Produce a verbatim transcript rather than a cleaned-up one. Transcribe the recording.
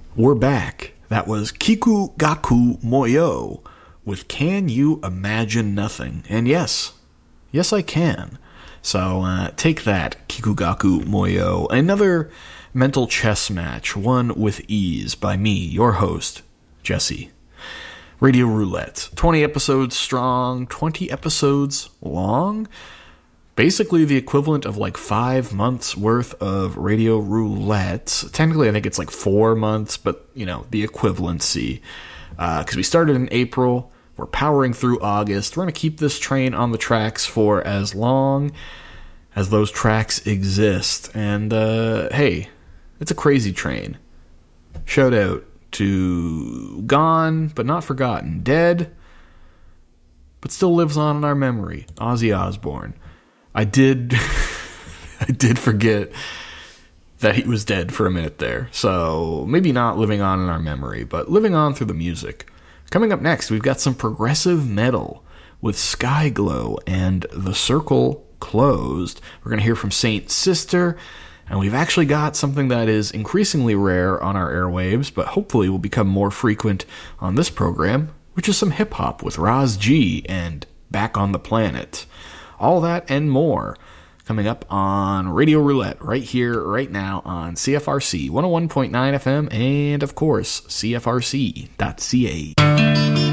We're back. That was Kiku Gaku Moyo with Can You Imagine Nothing? And yes, yes I can. So uh, take that, Kiku Gaku Moyo. Another mental chess match, won with ease by me, your host, Jesse. Radio Roulette, twenty episodes strong, twenty episodes long. Basically the equivalent of like five months worth of Radio Roulette. Technically, I think it's like four months, but, you know, the equivalency. Because uh, we started in April, we're powering through August. We're going to keep this train on the tracks for as long as those tracks exist. And, uh, hey, it's a crazy train. Shout out to Gone, but not forgotten. Dead, but still lives on in our memory. Ozzy Osbourne. I did I did forget that he was dead for a minute there. So maybe not living on in our memory, but living on through the music. Coming up next, we've got some progressive metal with Skyglow and The Circle Closed. We're going to hear from Saint Sister, and we've actually got something that is increasingly rare on our airwaves, but hopefully will become more frequent on this program, which is some hip-hop with Raz G and Back on the Planet. All that and more coming up on Radio Roulette right here, right now on C F R C one oh one point nine F M and, of course, C F R C dot C A.